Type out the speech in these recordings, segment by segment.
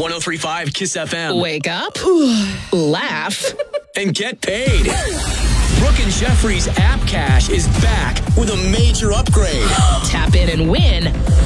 103.5 KISS FM. Wake up, laugh, and get paid. Brooke and Jeffrey's App Cash is back with a major upgrade. Tap in and win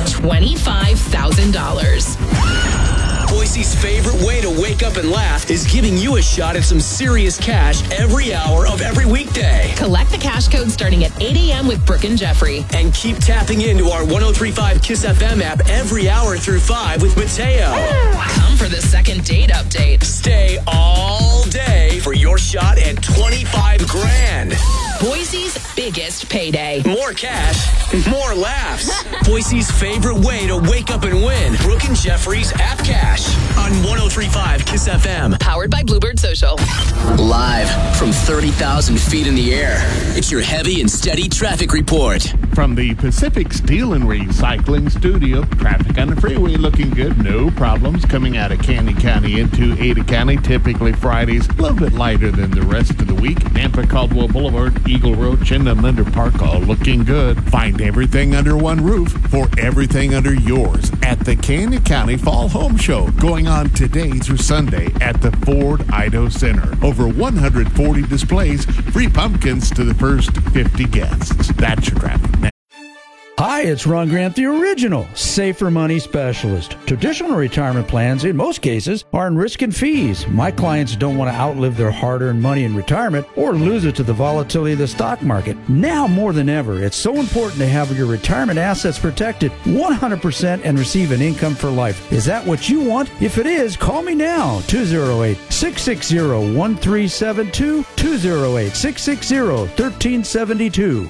$25,000. Boise's favorite way to wake up and laugh is giving you a shot at some serious cash every hour of every weekday. Collect the cash code starting at 8 a.m. with Brooke and Jeffrey. And keep tapping into our 103.5 KISS FM app every hour through 5 with Mateo. Come for the second date update. Stay all day for your shot at 25 grand. Boise's biggest payday. More cash, more laughs. Boise's favorite way to wake up and win. Brooke and Jeffrey's App Cash on 103.5 KISS FM. Powered by Bluebird Social. Live from 30,000 feet in the air, it's your heavy and steady traffic report. From the Pacific Steel and Recycling Studio, traffic on the freeway looking good, no problems coming out of Caney County into Ada County. Typically Fridays, a little bit lighter than the rest of the week. Nampa, Caldwell Boulevard, Eagle Road, Chinna, Linder Park, all looking good. Find everything under one roof for everything under yours at the Caney County Fall Home Show, going on today through Sunday at the Ford Idaho Center. Over 140 displays, free pumpkins to the first 50 guests. That's your traffic. Hi, it's Ron Grant, the original Safer Money Specialist. Traditional retirement plans, in most cases, are in risk and fees. My clients don't want to outlive their hard-earned money in retirement or lose it to the volatility of the stock market. Now more than ever, it's so important to have your retirement assets protected 100% and receive an income for life. Is that what you want? If it is, call me now, 208-660-1372, 208-660-1372.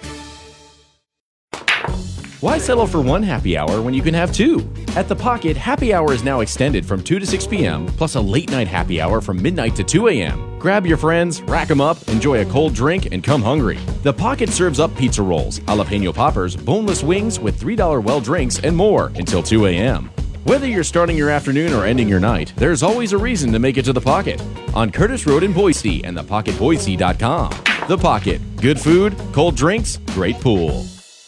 Why settle for one happy hour when you can have two? At The Pocket, happy hour is now extended from 2 to 6 p.m., plus a late night happy hour from midnight to 2 a.m. Grab your friends, rack them up, enjoy a cold drink, and come hungry. The Pocket serves up pizza rolls, jalapeno poppers, boneless wings with $3 well drinks, and more until 2 a.m. Whether you're starting your afternoon or ending your night, there's always a reason to make it to The Pocket. On Curtis Road in Boise and thepocketboise.com. The Pocket. Good food, cold drinks, great pool.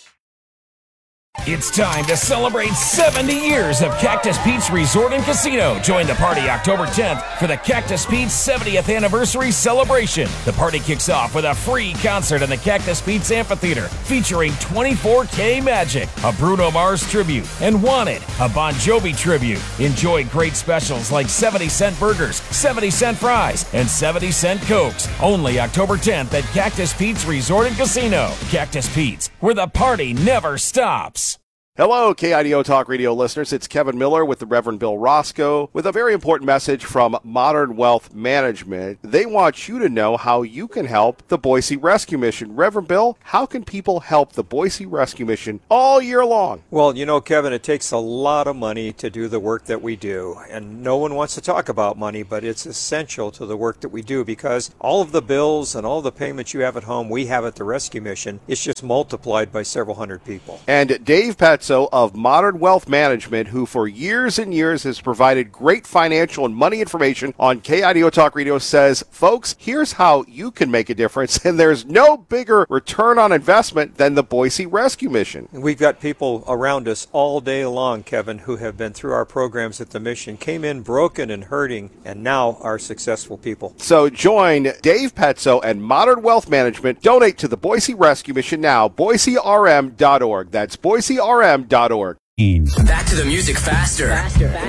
It's time to celebrate 70 years of Cactus Pete's Resort and Casino. Join the party October 10th for the Cactus Pete's 70th anniversary celebration. The party kicks off with a free concert in the Cactus Pete's Amphitheater featuring 24K Magic, a Bruno Mars tribute, and Wanted, a Bon Jovi tribute. Enjoy great specials like 70-cent burgers, 70-cent fries, and 70-cent Cokes. Only October 10th at Cactus Pete's Resort and Casino. Cactus Pete's, where the party never stops. Hello, KIDO Talk Radio listeners. It's Kevin Miller with the Reverend Bill Roscoe with a very important message from Modern Wealth Management. They want you to know how you can help the Boise Rescue Mission. Reverend Bill, how can people help the Boise Rescue Mission all year long? Well, you know, Kevin, it takes a lot of money to do the work that we do. And no one wants to talk about money, but it's essential to the work that we do because all of the bills and all the payments you have at home, we have at the Rescue Mission. It's just multiplied by several hundred people. And Dave Petzo of Modern Wealth Management, who for years and years has provided great financial and money information on KIDO Talk Radio, says, folks, here's how you can make a difference, and there's no bigger return on investment than the Boise Rescue Mission. We've got people around us all day long, Kevin, who have been through our programs at the mission, came in broken and hurting, and now are successful people. So join Dave Petzo and Modern Wealth Management. Donate to the Boise Rescue Mission now, boiserm.org. That's boiserm.org. Back to the music faster.